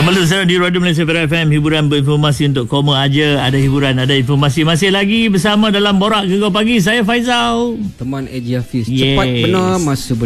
Kembali sekarang di Radio Malaysia FM, hiburan berinformasi untuk kaum aja. Ada hiburan, ada informasi. Masih lagi bersama dalam Borak Gegar Pagi. Saya Faizal, teman Eji Hafiz. Cepat benar masa